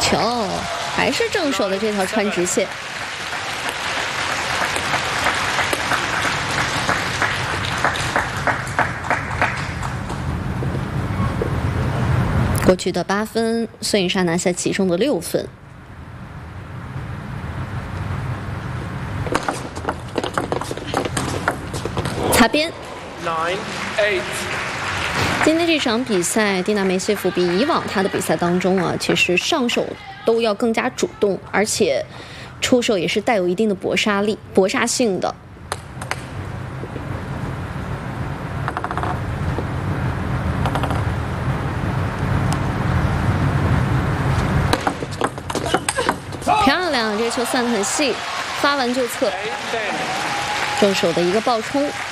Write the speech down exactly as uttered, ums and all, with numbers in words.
球还是正手的这条穿直线。过去的八分，孙颖莎拿下其中的六分。擦边。 Nine, eight. 今天这场比赛，蒂娜梅谢夫比以往她的比赛当中啊，其实上手都要更加主动，而且出手也是带有一定的搏杀力、搏杀性的。漂亮，这个球散得很细，发完就侧，正手的一个爆冲。